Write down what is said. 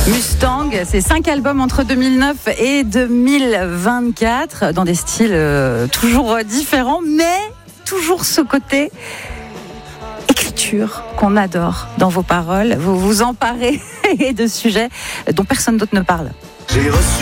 Mustang, c'est 5 albums entre 2009 et 2024, dans des styles toujours différents, mais toujours ce côté écriture qu'on adore dans vos paroles. Vous vous emparez de sujets dont personne d'autre ne parle. J'ai reçu